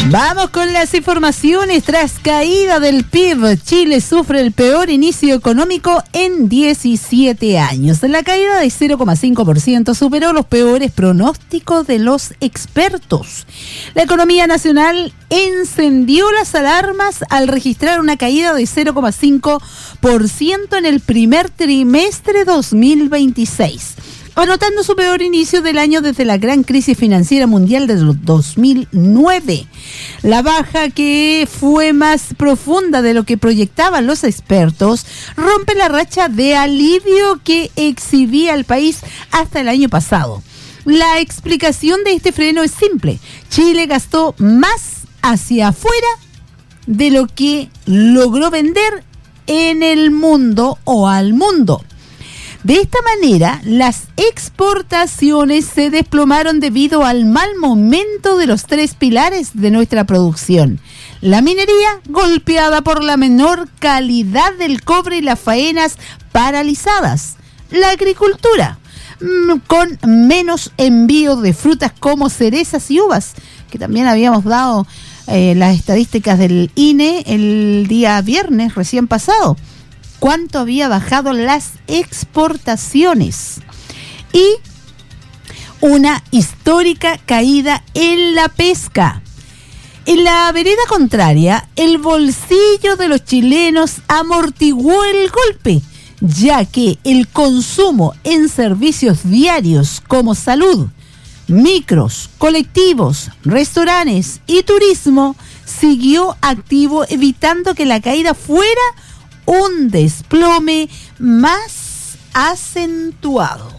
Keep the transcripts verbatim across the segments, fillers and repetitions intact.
Vamos con las informaciones. Tras caída del P I B, Chile sufre el peor inicio económico en diecisiete años. La caída de cero coma cinco por ciento superó los peores pronósticos de los expertos. La economía nacional encendió las alarmas al registrar una caída de cero coma cinco por ciento en el primer trimestre dos mil veintiséis. Anotando su peor inicio del año desde la gran crisis financiera mundial de dos mil nueve. La baja, que fue más profunda de lo que proyectaban los expertos, rompe la racha de alivio que exhibía el país hasta el año pasado. La explicación de este freno es simple. Chile gastó más hacia afuera de lo que logró vender en el mundo o al mundo. De esta manera, las exportaciones se desplomaron debido al mal momento de los tres pilares de nuestra producción. La minería, golpeada por la menor calidad del cobre y las faenas paralizadas. La agricultura, con menos envío de frutas como cerezas y uvas, que también habíamos dado eh, las estadísticas del I N E el día viernes recién pasado. Cuánto había bajado las exportaciones y una histórica caída en la pesca. En la vereda contraria, el bolsillo de los chilenos amortiguó el golpe, ya que el consumo en servicios diarios como salud, micros, colectivos, restaurantes y turismo siguió activo, evitando que la caída fuera un desplome más acentuado.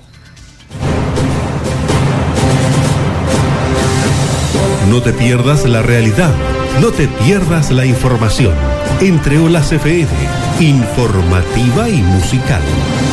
No te pierdas la realidad, no te pierdas la información. Entre Olas F M, informativa y musical.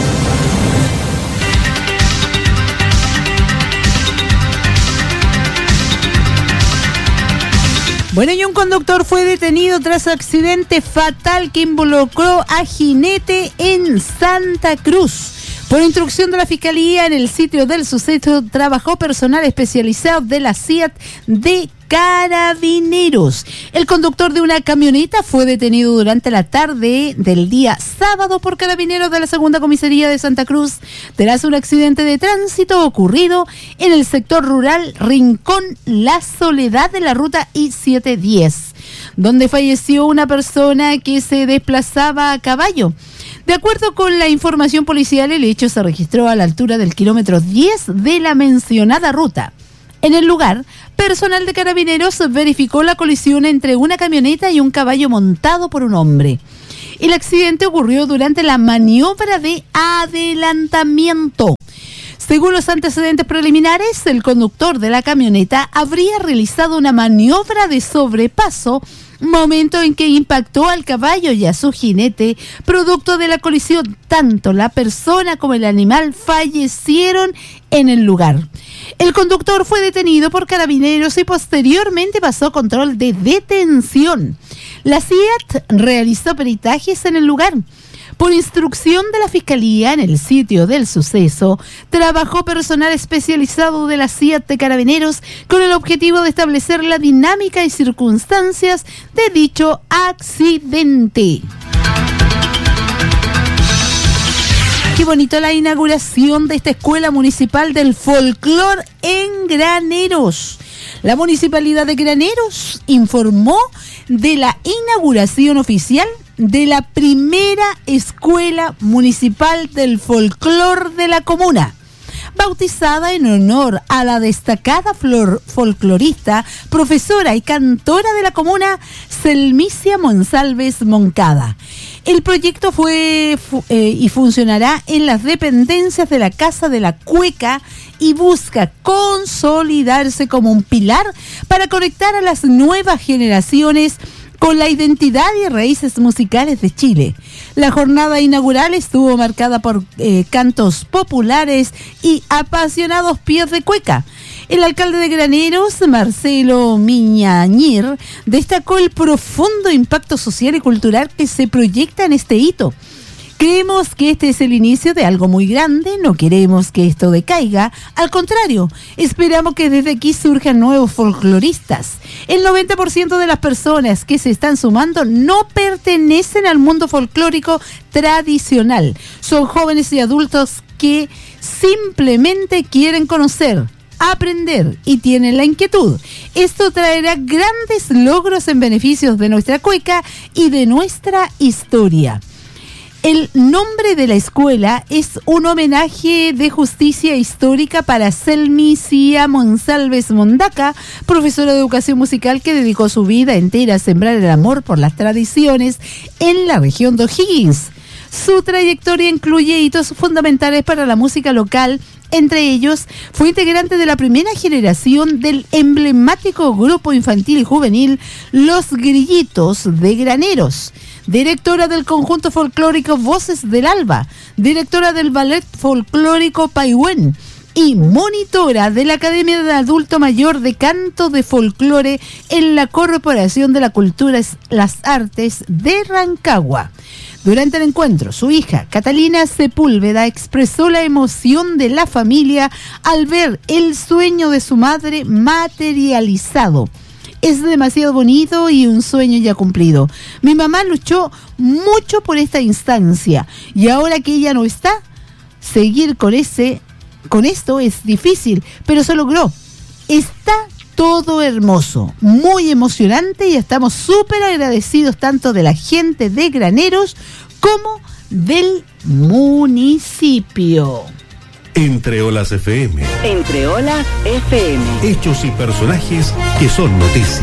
Bueno, y un conductor fue detenido tras accidente fatal que involucró a jinete en Santa Cruz. Por instrucción de la Fiscalía, en el sitio del suceso trabajó personal especializado de la C I A T de Carabineros. El conductor de una camioneta fue detenido durante la tarde del día sábado por Carabineros de la Segunda Comisaría de Santa Cruz tras un accidente de tránsito ocurrido en el sector rural Rincón La Soledad de la ruta I setecientos diez, donde falleció una persona que se desplazaba a caballo. De acuerdo con la información policial, el hecho se registró a la altura del kilómetro diez de la mencionada ruta. En el lugar, personal de Carabineros verificó la colisión entre una camioneta y un caballo montado por un hombre. El accidente ocurrió durante la maniobra de adelantamiento. Según los antecedentes preliminares, el conductor de la camioneta habría realizado una maniobra de sobrepaso, momento en que impactó al caballo y a su jinete. Producto de la colisión, tanto la persona como el animal fallecieron en el lugar. El conductor fue detenido por Carabineros y posteriormente pasó a control de detención. La C I A T realizó peritajes en el lugar. Por instrucción de la Fiscalía, en el sitio del suceso, trabajó personal especializado de la C I A T de Carabineros con el objetivo de establecer la dinámica y circunstancias de dicho accidente. Qué bonito la inauguración de esta Escuela Municipal del Folclor en Graneros. La Municipalidad de Graneros informó de la inauguración oficial de la primera Escuela Municipal del Folclor de la comuna, bautizada en honor a la destacada flor folclorista, profesora y cantora de la comuna, Selmicia Monsalves Moncada. El proyecto fue eh, y funcionará en las dependencias de la Casa de la Cueca y busca consolidarse como un pilar para conectar a las nuevas generaciones con la identidad y raíces musicales de Chile. La jornada inaugural estuvo marcada por eh, cantos populares y apasionados pies de cueca. El alcalde de Graneros, Marcelo Miñañir, destacó el profundo impacto social y cultural que se proyecta en este hito, Creemos que este es el inicio de algo muy grande, no queremos que esto decaiga, al contrario, esperamos que desde aquí surjan nuevos folcloristas. El noventa por ciento de las personas que se están sumando no pertenecen al mundo folclórico tradicional, son jóvenes y adultos que simplemente quieren conocer, aprender y tienen la inquietud. Esto traerá grandes logros en beneficios de nuestra cueca y de nuestra historia. El nombre de la escuela es un homenaje de justicia histórica para Selmi Cia Monsalves Mondaca, profesora de educación musical que dedicó su vida entera a sembrar el amor por las tradiciones en la región de O'Higgins. Su trayectoria incluye hitos fundamentales para la música local. Entre ellos, fue integrante de la primera generación del emblemático grupo infantil y juvenil Los Grillitos de Graneros, directora del conjunto folclórico Voces del Alba, directora del ballet folclórico Paihuén y monitora de la Academia de Adulto Mayor de Canto de Folclore en la Corporación de la Cultura y las Artes de Rancagua. Durante el encuentro, su hija, Catalina Sepúlveda, expresó la emoción de la familia al ver el sueño de su madre materializado. Es demasiado bonito y un sueño ya cumplido. Mi mamá luchó mucho por esta instancia y ahora que ella no está, seguir con ese, con esto es difícil, pero se logró. Está todo hermoso, muy emocionante y estamos súper agradecidos tanto de la gente de Graneros como del municipio. Entre Olas F M. Entre Olas F M. Hechos y personajes que son noticia.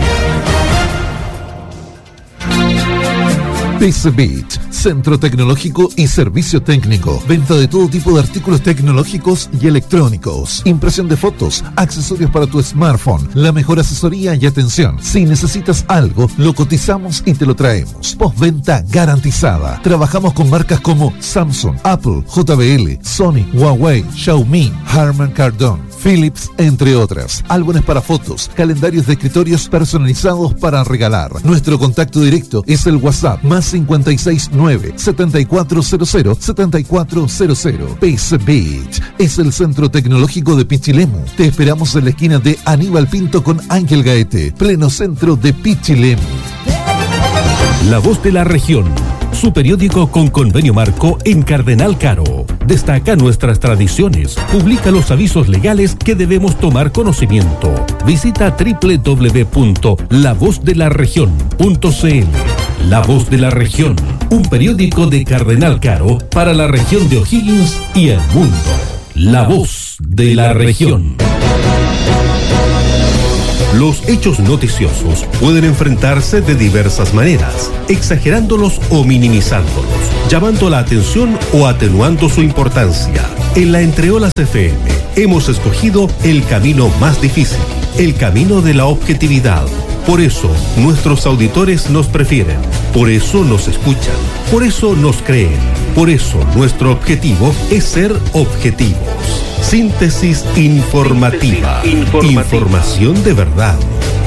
P C Beach, centro tecnológico y servicio técnico. Venta de todo tipo de artículos tecnológicos y electrónicos. Impresión de fotos, accesorios para tu smartphone, la mejor asesoría y atención. Si necesitas algo, lo cotizamos y te lo traemos. Postventa garantizada. Trabajamos con marcas como Samsung, Apple, J B L, Sony, Huawei, Xiaomi, Harman Kardon, Philips, entre otras. Álbumes para fotos, calendarios de escritorios personalizados para regalar. Nuestro contacto directo es el WhatsApp más cincuenta y seis nueve, setenta y cuatro cero cero, setenta y cuatro cero cero. P C Beach es el centro tecnológico de Pichilemu. Te esperamos en la esquina de Aníbal Pinto con Ángel Gaete, pleno centro de Pichilemu. La Voz de la Región, su periódico con convenio marco en Cardenal Caro. Destaca nuestras tradiciones, publica los avisos legales que debemos tomar conocimiento. Visita doble u doble u doble u punto la voz de la región punto c l. La Voz de la Región, un periódico de Cardenal Caro para la región de O'Higgins y el mundo. La Voz de la Región. Los hechos noticiosos pueden enfrentarse de diversas maneras, exagerándolos o minimizándolos, llamando la atención o atenuando su importancia. En la Entre Olas F M hemos escogido el camino más difícil, el camino de la objetividad. Por eso nuestros auditores nos prefieren, por eso nos escuchan, por eso nos creen, por eso nuestro objetivo es ser objetivos. Síntesis informativa. Síntesis informativa. Información de verdad.